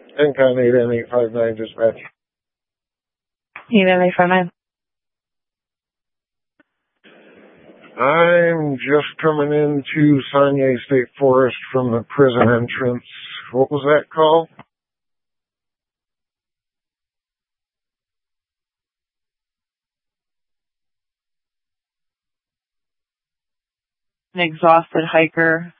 Incon 8N859 dispatch. 8N859. I'm just coming into Sagne State Forest from the prison entrance. What was that call? An exhausted hiker